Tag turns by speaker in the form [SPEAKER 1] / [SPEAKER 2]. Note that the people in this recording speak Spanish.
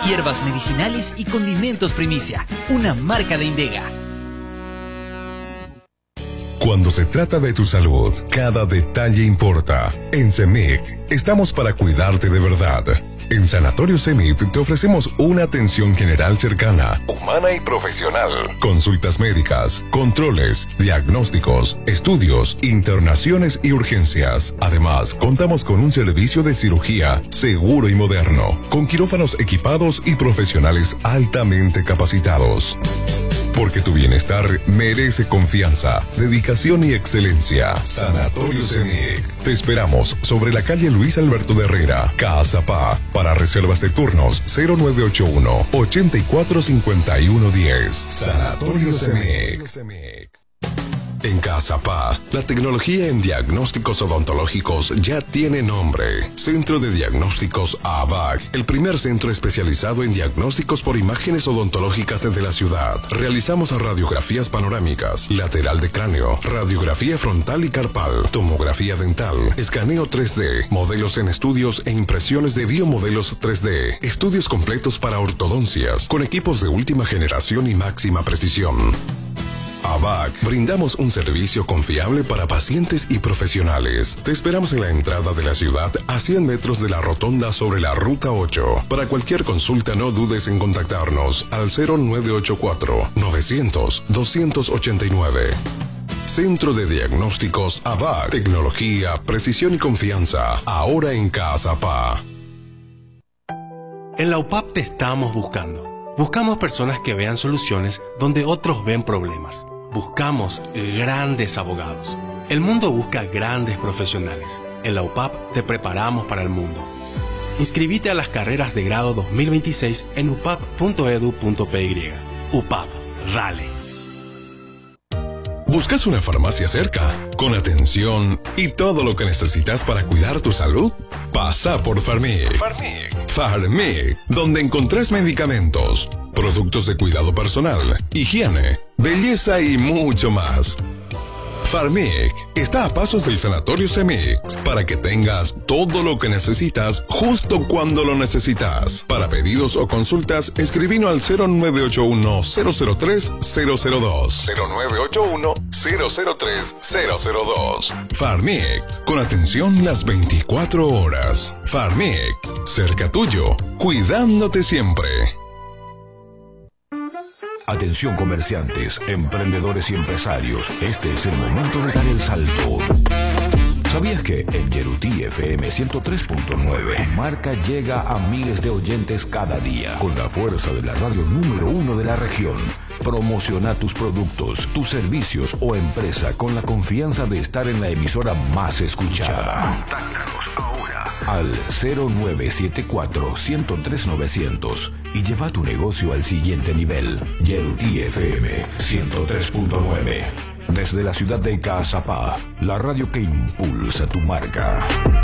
[SPEAKER 1] hierbas medicinales y condimentos Primicia, una marca de Indega.
[SPEAKER 2] Cuando se trata de tu salud, cada detalle importa. En CEMIC, estamos para cuidarte de verdad. En Sanatorio CEMIC te ofrecemos una atención general cercana, humana y profesional. Consultas médicas, controles, diagnósticos, estudios, internaciones y urgencias. Además, contamos con un servicio de cirugía seguro y moderno, con quirófanos equipados y profesionales altamente capacitados. Porque tu bienestar merece confianza, dedicación y excelencia. Sanatorio CEMIC. Te esperamos sobre la calle Luis Alberto de Herrera, Caazapá. Para reservas de turnos 0981 845110. Sanatorio CEMIC. En Caazapá, la tecnología en diagnósticos odontológicos ya tiene nombre. Centro de Diagnósticos AVAC, el primer centro especializado en diagnósticos por imágenes odontológicas desde la ciudad. Realizamos radiografías panorámicas, lateral de cráneo, radiografía frontal y carpal, tomografía dental, escaneo 3D, modelos en estudios e impresiones de biomodelos 3D, estudios completos para ortodoncias, con equipos de última generación y máxima precisión. AVAC, brindamos un servicio confiable para pacientes y profesionales. Te esperamos en la entrada de la ciudad a 100 metros de la rotonda sobre la Ruta 8. Para cualquier consulta no dudes en contactarnos al 0984-900-289. Centro de Diagnósticos AVAC. Tecnología, precisión y confianza. Ahora en Caazapá.
[SPEAKER 3] En la UPAP te estamos buscando. Buscamos personas que vean soluciones donde otros ven problemas. Buscamos grandes abogados. El mundo busca grandes profesionales. En la UPAP te preparamos para el mundo. Inscribite a las carreras de grado 2026 en upap.edu.py. UPAP, dale.
[SPEAKER 2] ¿Buscas una farmacia cerca, con atención y todo lo que necesitas para cuidar tu salud? Pasa por Farmic. Farmic, donde encontrás medicamentos, productos de cuidado personal, higiene, belleza y mucho más. Farmic está a pasos del Sanatorio CEMIC para que tengas todo lo que necesitas justo cuando lo necesitas. Para pedidos o consultas, escribinos al 0981-003-002. 0981-003-002. Farmic, con atención las 24 horas. Farmic, cerca tuyo, cuidándote siempre.
[SPEAKER 4] Atención comerciantes, emprendedores y empresarios, este es el momento de dar el salto. ¿Sabías que en Yerutí FM 103.9 tu marca llega a miles de oyentes cada día con la fuerza de la radio número 1 de la región? Promociona tus productos, tus servicios o empresa con la confianza de estar en la emisora más escuchada. Contáctanos ahora al 0974-103-900 y lleva tu negocio al siguiente nivel. Yerutí FM 103.9. Desde la ciudad de Caazapá, la radio que impulsa tu marca.